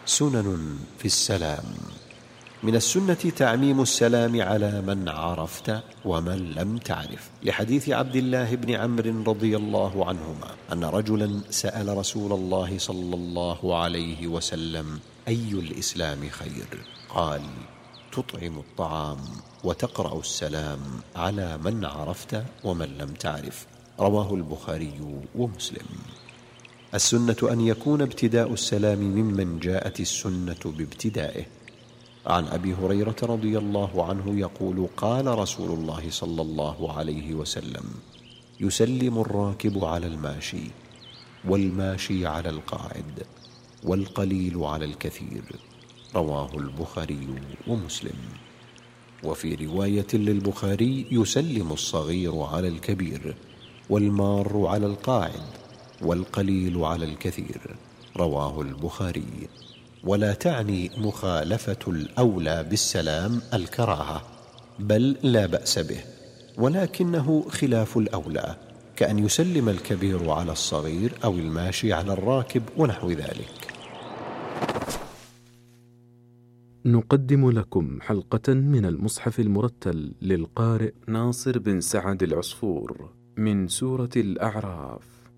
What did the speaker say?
سنن في السلام. من السنة تعميم السلام على من عرفت ومن لم تعرف، لحديث عبد الله بن عمرو رضي الله عنهما أن رجلا سأل رسول الله صلى الله عليه وسلم: أي الإسلام خير؟ قال: تطعم الطعام وتقرأ السلام على من عرفت ومن لم تعرف. رواه البخاري ومسلم. السنة أن يكون ابتداء السلام ممن جاءت السنة بابتدائه. عن أبي هريرة رضي الله عنه يقول: قال رسول الله صلى الله عليه وسلم: يسلم الراكب على الماشي، والماشي على القاعد، والقليل على الكثير. رواه البخاري ومسلم. وفي رواية للبخاري: يسلم الصغير على الكبير، والمار على القاعد، والقليل على الكثير. رواه البخاري. ولا تعني مخالفة الأولى بالسلام الكراهة، بل لا بأس به، ولكنه خلاف الأولى، كأن يسلم الكبير على الصغير أو الماشي على الراكب ونحو ذلك. نقدم لكم حلقة من المصحف المرتل للقارئ ناصر بن سعد العصفور من سورة الأعراف.